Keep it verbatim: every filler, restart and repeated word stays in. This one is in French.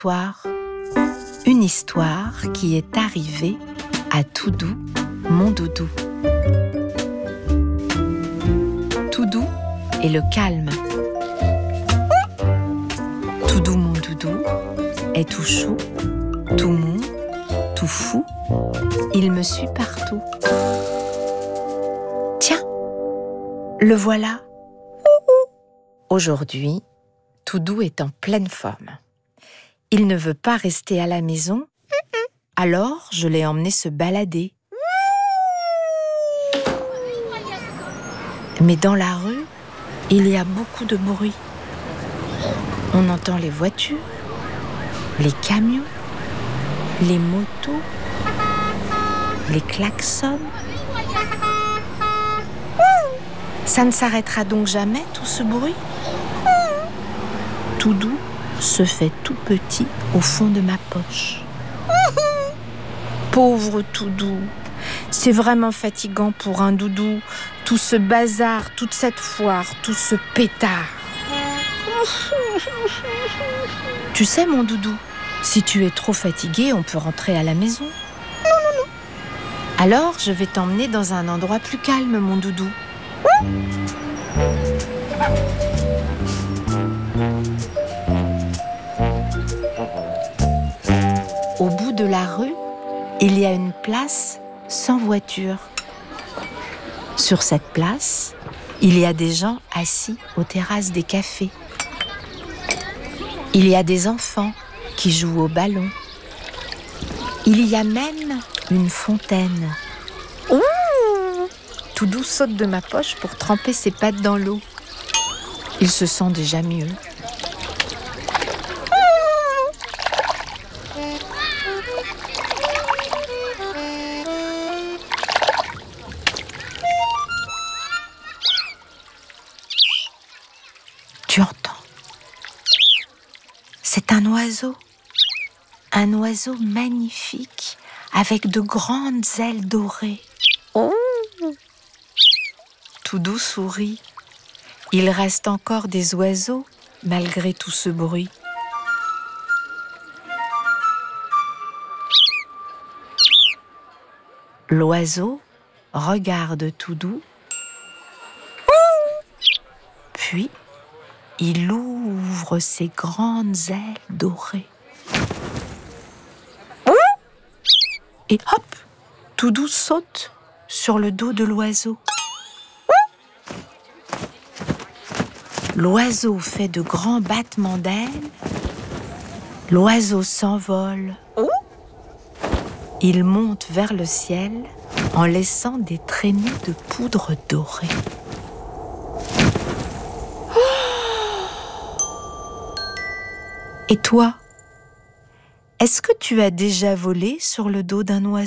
histoire. Une histoire qui est arrivée à Toudou, mon doudou. Toudou est le calme. Toudou, mon doudou, est tout chou, tout mou, tout fou. Il me suit partout. Tiens, le voilà. Aujourd'hui, Toudou est en pleine forme. Il ne veut pas rester à la maison, alors je l'ai emmené se balader. Mais dans la rue, il y a beaucoup de bruit. On entend les voitures, les camions, les motos, les klaxons. Ça ne s'arrêtera donc jamais, tout ce bruit ? Toudou se fait tout petit au fond de ma poche. Pauvre Toudou, c'est vraiment fatigant pour un doudou, tout ce bazar, toute cette foire, tout ce pétard. Tu sais, mon doudou, si tu es trop fatigué, on peut rentrer à la maison. Non, non, non. Alors, je vais t'emmener dans un endroit plus calme, mon doudou. Au bout de la rue, il y a une place sans voiture. Sur cette place, il y a des gens assis aux terrasses des cafés. Il y a des enfants qui jouent au ballon. Il y a même une fontaine. Ouh ! Toudou saute de ma poche pour tremper ses pattes dans l'eau. Il se sent déjà mieux. Tu entends ? C'est un oiseau, un oiseau magnifique avec de grandes ailes dorées. Oh ! Toudou sourit. Il reste encore des oiseaux malgré tout ce bruit. L'oiseau regarde Toudou, puis il ouvre ses grandes ailes dorées. Et hop, Toudou saute sur le dos de l'oiseau. L'oiseau fait de grands battements d'ailes. L'oiseau s'envole. Il monte vers le ciel en laissant des traînées de poudre dorée. Et toi, est-ce que tu as déjà volé sur le dos d'un oiseau ?